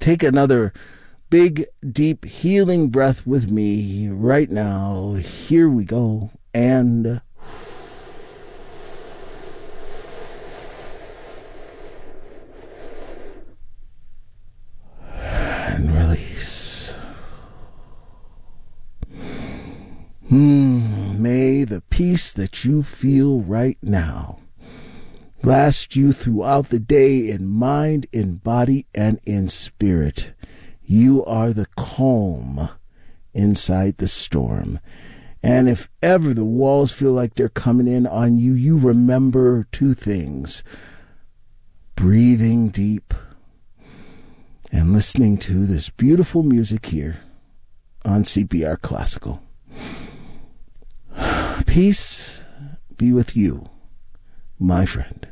take another big, deep, healing breath with me right now. Here we go. And release. May the peace that you feel right now last you throughout the day in mind, in body, and in spirit. You are the calm inside the storm. And if ever the walls feel like they're coming in on you, you remember two things: breathing deep and listening to this beautiful music here on CPR Classical. Peace be with you, my friend.